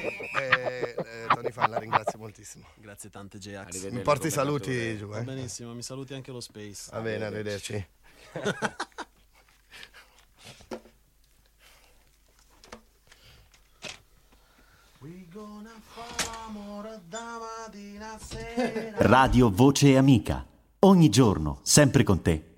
Tony Fan, la ringrazio moltissimo. Grazie tante, J-Ax. Mi porti i saluti giù, Va benissimo, mi saluti anche lo Space. Va bene, arrivederci. Radio Voce Amica. Ogni giorno, sempre con te.